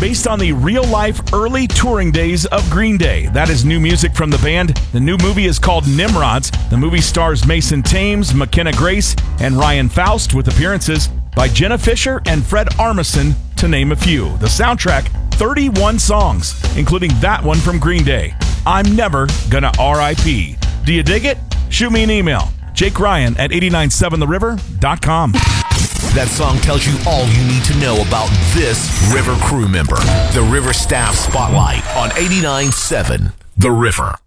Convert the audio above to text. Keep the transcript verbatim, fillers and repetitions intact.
based on the real-life early touring days of Green Day. That is new music from the band. The new movie is called Nimrods. The movie stars Mason Thames, McKenna Grace, and Ryan Faust, with appearances by Jenna Fischer and Fred Armisen, to name a few. The soundtrack, thirty-one songs, including that one from Green Day, I'm Never Gonna R I P. Do you dig it? Shoot me an email, Jake Ryan at eight nine seven the river dot com. That song tells you all you need to know about this River crew member. The River Staff Spotlight on eighty-nine point seven The River.